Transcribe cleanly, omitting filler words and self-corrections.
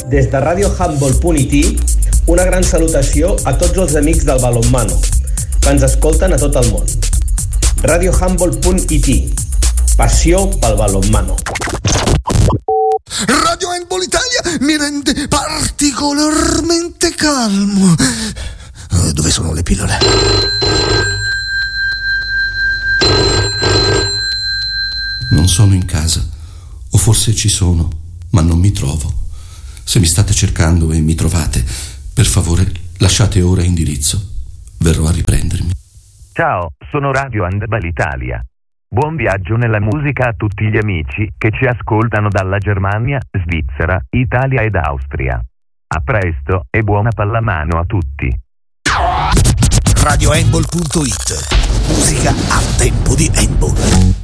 Des de radiohandball.it, una gran salutació a tots els amics del balonmano, que ens escolten a tot el món. radiohandball.it, passió pel balonmano. Radio Handball Italia mi rende particolarmente calmo. Dove sono le pillole? Non sono in casa, o forse ci sono, ma non mi trovo. Se mi state cercando e mi trovate, per favore lasciate ora indirizzo. Verrò a riprendermi. Ciao, sono Radio Handball Italia. Buon viaggio nella musica a tutti gli amici che ci ascoltano dalla Germania, Svizzera, Italia ed Austria. A presto e buona pallamano a tutti. radiohandball.it, musica a tempo di handball.